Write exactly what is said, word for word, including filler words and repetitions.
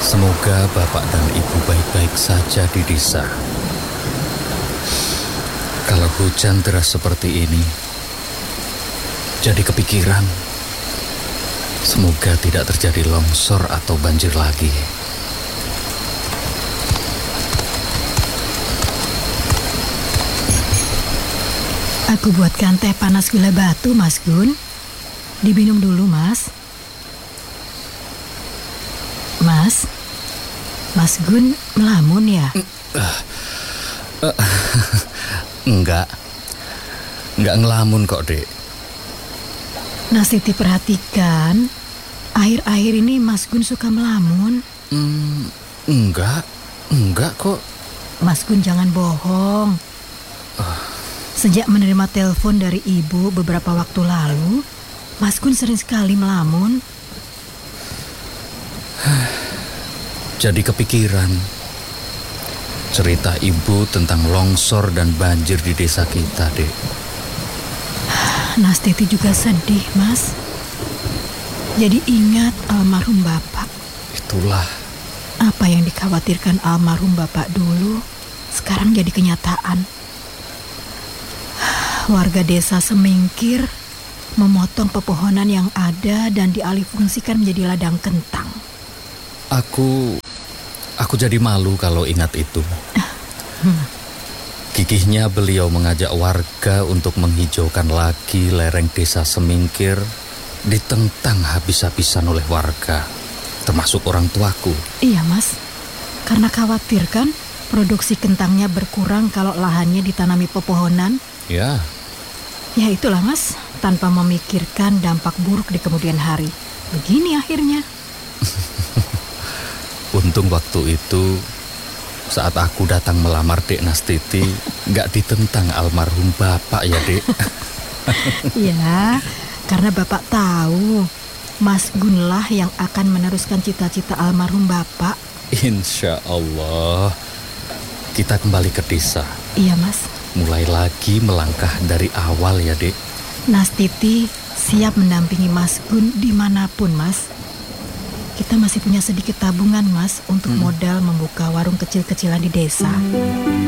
Semoga bapak dan ibu baik-baik saja di desa. Kalau hujan deras seperti ini, jadi kepikiran. Semoga tidak terjadi longsor atau banjir lagi. Aku buatkan teh panas gula batu, Mas Gun. Diminum dulu, Mas. Mas, Mas Gun melamun ya? Enggak, enggak ngelamun kok, Dek. Nasiti perhatikan, akhir-akhir ini Mas Gun suka melamun. Hmm, enggak, enggak kok. Mas Gun jangan bohong. Sejak menerima telepon dari ibu beberapa waktu lalu, Mas Gun sering sekali melamun. Jadi kepikiran cerita ibu tentang longsor dan banjir di desa kita, Dek. Nastiti juga sedih, Mas. Jadi ingat almarhum Bapak. Itulah. Apa yang dikhawatirkan almarhum Bapak dulu, sekarang jadi kenyataan. Warga desa Semingkir memotong pepohonan yang ada dan dialihfungsikan menjadi ladang kentang. Aku, aku jadi malu kalau ingat itu. Gigihnya beliau mengajak warga untuk menghijaukan lagi lereng desa Semingkir, ditentang habis-habisan oleh warga, termasuk orang tuaku. Iya, Mas. Karena khawatir kan produksi kentangnya berkurang kalau lahannya ditanami pepohonan. Ya. Ya itulah, Mas, tanpa memikirkan dampak buruk di kemudian hari. Begini akhirnya. Untung waktu itu saat aku datang melamar Dek Nastiti, nggak ditentang almarhum Bapak ya, Dek. Ya, karena Bapak tahu Mas Gun lah yang akan meneruskan cita-cita almarhum Bapak. Insya Allah kita kembali ke desa. Iya, Mas. Mulai lagi melangkah dari awal ya, Dek. Nastiti siap mendampingi Mas Gun dimanapun, Mas. Kita masih punya sedikit tabungan, Mas, untuk Hmm. modal membuka warung kecil-kecilan di desa.